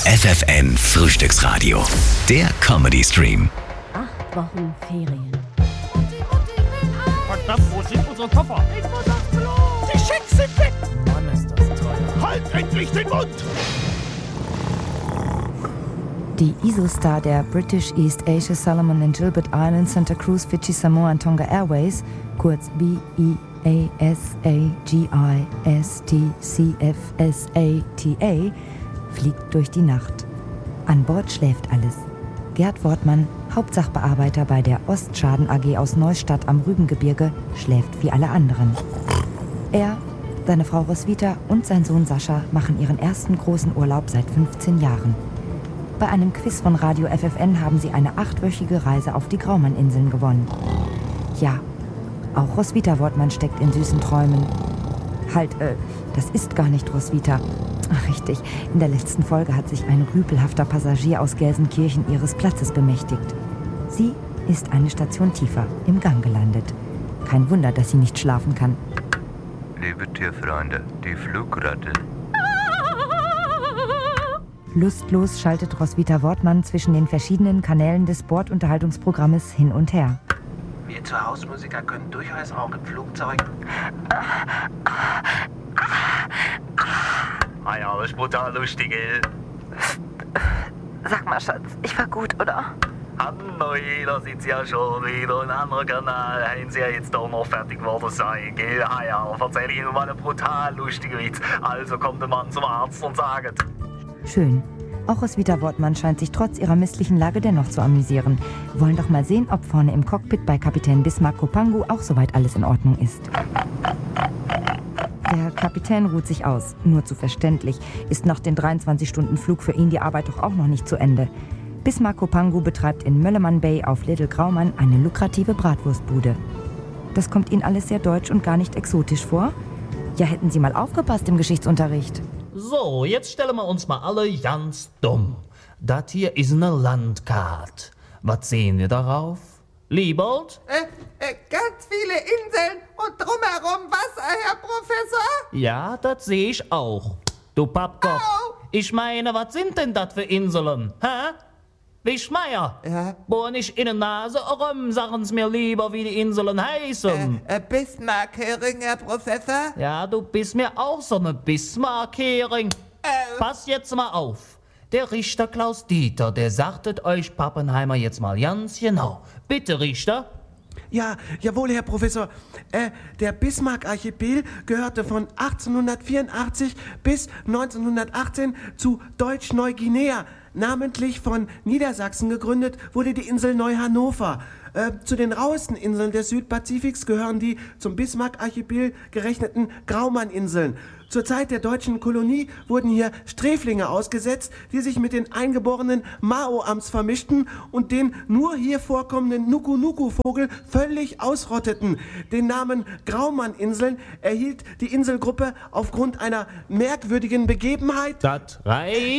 FFN Frühstücksradio. Der Comedy-Stream. 8 Wochen Ferien. Verdammt, wo sind unsere Koffer? Ich muss aufs Klo! Die Schecks sind weg! Mann, ist das teuer. Halt endlich den Mund! Die ISO-Star der British East Asia Solomon and Gilbert Islands, Santa Cruz, Fidschi, Samoa und Tonga Airways, kurz BEASAGISTCFSATA, fliegt durch die Nacht. An Bord schläft alles. Gerd Wortmann, Hauptsachbearbeiter bei der Ostschaden AG aus Neustadt am Rübengebirge, schläft wie alle anderen. Er, seine Frau Roswitha und sein Sohn Sascha machen ihren ersten großen Urlaub seit 15 Jahren. Bei einem Quiz von Radio FFN haben sie eine 8-wöchige Reise auf die Graumann-Inseln gewonnen. Ja, auch Roswitha Wortmann steckt in süßen Träumen. Halt, das ist gar nicht Roswitha. Ach, richtig, in der letzten Folge hat sich ein rüpelhafter Passagier aus Gelsenkirchen ihres Platzes bemächtigt. Sie ist eine Station tiefer, im Gang gelandet. Kein Wunder, dass sie nicht schlafen kann. Liebe Tierfreunde, die Flugratte. Lustlos schaltet Roswitha Wortmann zwischen den verschiedenen Kanälen des Bordunterhaltungsprogrammes hin und her. Wir Zuhause-Musiker können durchaus auch im Flugzeug. Ah ja, das ist brutal lustig, ey. Sag mal, Schatz, ich war gut, oder? Hallo, da sitzt ja schon wieder ein anderer Kanal. Haben Sie ja jetzt doch noch fertig geworden sein, gell? Ah ja, erzähl ich Ihnen mal einen brutal lustigen Witz. Also kommt der Mann zum Arzt und sagt... Schön. Auch Roswitha Wortmann scheint sich trotz ihrer misslichen Lage dennoch zu amüsieren. Wir wollen doch mal sehen, ob vorne im Cockpit bei Kapitän Bismarck Kopangu auch soweit alles in Ordnung ist. Der Kapitän ruht sich aus. Nur zu verständlich. Ist nach den 23-Stunden-Flug für ihn die Arbeit doch auch noch nicht zu Ende. Bismarck Kopangu betreibt in Möllemann Bay auf Little Graumann eine lukrative Bratwurstbude. Das kommt Ihnen alles sehr deutsch und gar nicht exotisch vor? Ja, hätten Sie mal aufgepasst im Geschichtsunterricht. So, jetzt stellen wir uns mal alle ganz dumm. Das hier ist eine Landkarte. Was sehen wir darauf? Liebold? Ganz viele Inseln und drumherum Wasser, Herr Professor. Ja, das sehe ich auch. Du Pappkopf. Au. Ich meine, was sind denn das für Inseln? Hä? Wischmeier? Ja? Bohr nicht in der Nase rum, sachen's mir lieber, wie die Inseln heißen. Bismarck-Hering, Herr Professor. Ja, du bist mir auch so eine Bismarck-Hering. Pass jetzt mal auf. Der Richter Klaus Dieter, der sagtet euch Pappenheimer jetzt mal ganz genau. Bitte, Richter. Ja, jawohl, Herr Professor. Der Bismarck-Archipel gehörte von 1884 bis 1918 zu Deutsch-Neuguinea. Namentlich von Niedersachsen gegründet wurde die Insel Neu-Hannover. Zu den rauesten Inseln des Südpazifiks gehören die zum Bismarck-Archipel gerechneten Graumann-Inseln. Zur Zeit der deutschen Kolonie wurden hier Sträflinge ausgesetzt, die sich mit den eingeborenen Maoams vermischten und den nur hier vorkommenden Nuku-Nuku-Vogel völlig ausrotteten. Den Namen Graumann-Inseln erhielt die Inselgruppe aufgrund einer merkwürdigen Begebenheit. Das reicht.